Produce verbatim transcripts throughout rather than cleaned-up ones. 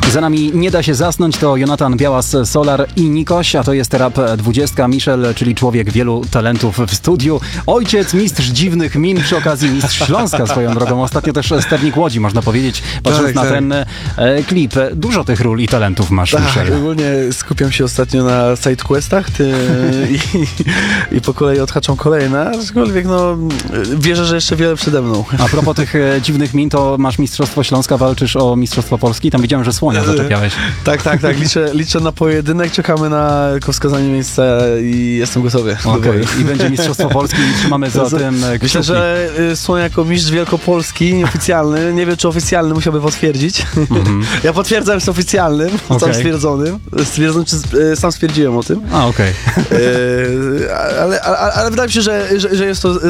Za nami Nie da się zasnąć, to Jonatan Białas, Solar i Nikoś, a to jest Rap dwudziestka. Michel, czyli człowiek wielu talentów w studiu. Ojciec, mistrz dziwnych min, przy okazji mistrz Śląska swoją drogą. Ostatnio też sternik Łodzi, można powiedzieć, patrząc tak, na tak. ten e, klip. Dużo tych ról i talentów masz, tak, Michel. Ogólnie skupiam się ostatnio na sidequestach ty, i, i po kolei odhaczam kolejne, aczkolwiek no, wierzę, że jeszcze wiele przede mną. A propos tych e, dziwnych min, to masz Mistrzostwo Śląska, walczysz o Mistrzostwo Polski. Tam widziałem, że słonia zaczepiałeś. Tak, tak, tak. Liczę, liczę na pojedynek, czekamy na wskazanie miejsca i jestem gotowy. Okej, okay. I będzie Mistrzostwo Polski i trzymamy za tym kciuki. Myślę, że Słoń jako mistrz Wielkopolski, nieoficjalny, nie wiem czy oficjalny, musiałby potwierdzić. Mm-hmm. Ja potwierdzam z oficjalnym, okay. sam stwierdzonym. Stwierdzam, czy sam stwierdziłem o tym. A, okej. Okay. ale, ale, ale wydaje mi się, że, że, że jest to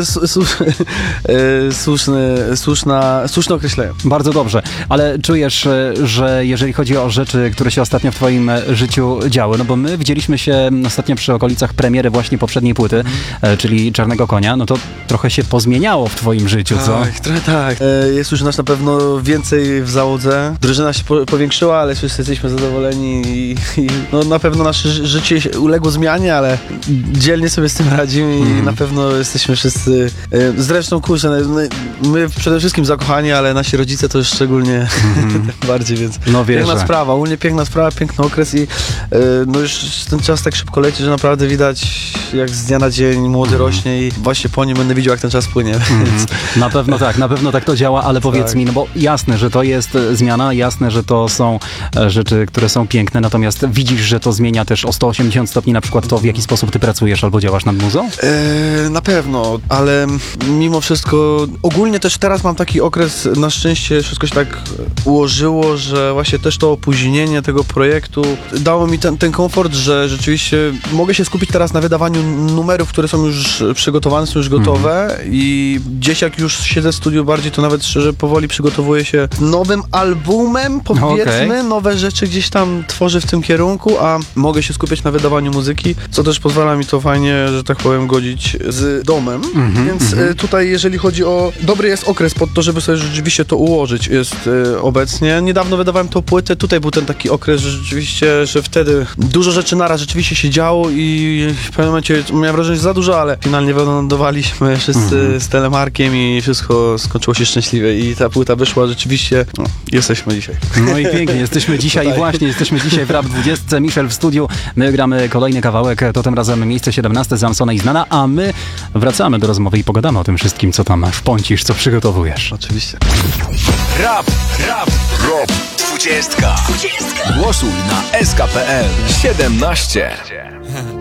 słuszny, słuszna, słuszne określenie. Bardzo dobrze, ale czujesz, że jeżeli chodzi o rzeczy, które się ostatnio w twoim życiu działy, no bo my widzieliśmy się ostatnio przy okolicach premiery właśnie poprzedniej płyty, mm. czyli Czarnego Konia, no to trochę się pozmieniało w twoim życiu, co? Tak, trochę tak. Jest już nas na pewno więcej w załodze. Drużyna się po, powiększyła, ale wszyscy jesteśmy zadowoleni i, i no, na pewno nasze życie uległo zmianie, ale dzielnie sobie z tym radzimy i mm. na pewno jesteśmy wszyscy, zresztą kurczę, my przede wszystkim zakochani, ale nasi rodzice to już szczególnie mm. bardziej, więc no piękna sprawa, ogólnie piękna sprawa, piękny okres i no już ten czas tak szybko leci, że naprawdę widać jak z dnia na dzień młody mm. rośnie i właśnie po nim będę widział, jak ten czas płynie. Mm. Na pewno tak, na pewno tak to działa, ale powiedz tak. mi, no bo jasne, że to jest zmiana, jasne, że to są rzeczy, które są piękne, natomiast widzisz, że to zmienia też o sto osiemdziesiąt stopni na przykład to, w jaki sposób ty pracujesz albo działasz nad muzą? Eee, na pewno, ale mimo wszystko, ogólnie też teraz mam taki okres, na szczęście wszystko się tak ułożyło, że właśnie też to opóźnienie tego projektu dało mi ten, ten komfort, że rzeczywiście mogę się skupić teraz na wydawaniu numerów, które są już przygotowane, są już gotowe mm. i gdzieś jak już siedzę w studiu bardziej, to nawet szczerze powoli przygotowuję się nowym albumem, powiedzmy, okay. nowe rzeczy gdzieś tam tworzę w tym kierunku, a mogę się skupiać na wydawaniu muzyki, co też pozwala mi to fajnie, że tak powiem, godzić z domem, mm-hmm, więc mm-hmm. tutaj jeżeli chodzi o... Dobry jest okres pod to, żeby sobie rzeczywiście to ułożyć, jest y, obecnie. Niedawno wydawałem tą płytę, tutaj był ten taki okres, że rzeczywiście, że wtedy dużo rzeczy naraz rzeczywiście się działo i w pewnym momencie miałem wrażenie, że za dużo, ale finalnie wylądowaliśmy wszyscy mm-hmm. z Telemarkiem i wszystko skończyło się szczęśliwie i ta płyta wyszła rzeczywiście, no, jesteśmy dzisiaj. No i pięknie, jesteśmy dzisiaj i właśnie jesteśmy dzisiaj w Rap dwudziestce. Michel w studiu, my gramy kolejny kawałek, to tym razem miejsce siedemnaste Samsona i Znana, a my wracamy do rozmowy i pogadamy o tym wszystkim, co tam wpącisz, co przygotowujesz. Oczywiście. Rap, rap, rap dwudziestka. Głosuj na S K P L siedemnaście.